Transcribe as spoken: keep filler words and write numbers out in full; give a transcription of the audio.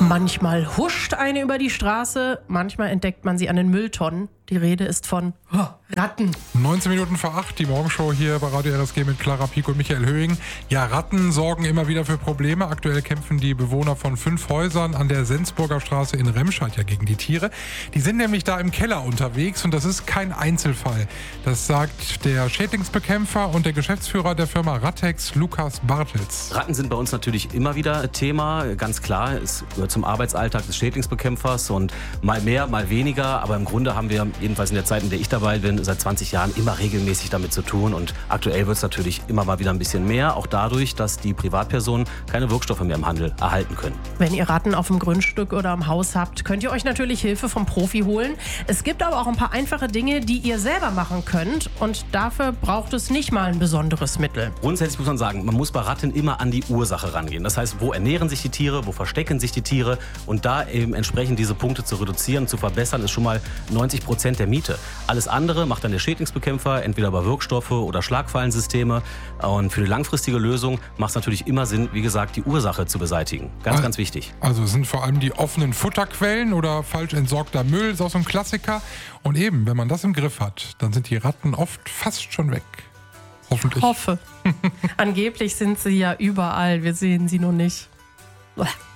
Manchmal huscht eine über die Straße, manchmal entdeckt man sie an den Mülltonnen. Die Rede ist von oh, Ratten. neunzehn Minuten vor acht, die Morgenshow hier bei Radio R S G mit Clara Pieck und Michael Höhing. Ja, Ratten sorgen immer wieder für Probleme. Aktuell kämpfen die Bewohner von fünf Häusern an der Sensburger Straße in Remscheid ja gegen die Tiere. Die sind nämlich da im Keller unterwegs und das ist kein Einzelfall. Das sagt der Schädlingsbekämpfer und der Geschäftsführer der Firma Rattex, Lukas Bartels. Ratten sind bei uns natürlich immer wieder Thema, ganz klar. Es gehört zum Arbeitsalltag des Schädlingsbekämpfers und mal mehr, mal weniger. Aber im Grunde haben wir jedenfalls in der Zeit, in der ich dabei bin, seit zwanzig Jahren immer regelmäßig damit zu tun. Und aktuell wird es natürlich immer mal wieder ein bisschen mehr, auch dadurch, dass die Privatpersonen keine Wirkstoffe mehr im Handel erhalten können. Wenn ihr Ratten auf dem Grundstück oder im Haus habt, könnt ihr euch natürlich Hilfe vom Profi holen. Es gibt aber auch ein paar einfache Dinge, die ihr selber machen könnt. Und dafür braucht es nicht mal ein besonderes Mittel. Grundsätzlich muss man sagen, man muss bei Ratten immer an die Ursache rangehen. Das heißt, wo ernähren sich die Tiere, wo verstecken sich die Tiere? Und da eben entsprechend diese Punkte zu reduzieren, zu verbessern, ist schon mal neunzig Prozent der Miete. Alles andere macht dann der Schädlingsbekämpfer, entweder über Wirkstoffe oder Schlagfallensysteme. Und für die langfristige Lösung macht es natürlich immer Sinn, wie gesagt, die Ursache zu beseitigen. Ganz, also, ganz wichtig. Also es sind vor allem die offenen Futterquellen oder falsch entsorgter Müll, ist auch so ein Klassiker. Und eben, wenn man das im Griff hat, dann sind die Ratten oft fast schon weg. Hoffentlich. Ich hoffe. Angeblich sind sie ja überall, wir sehen sie nur nicht.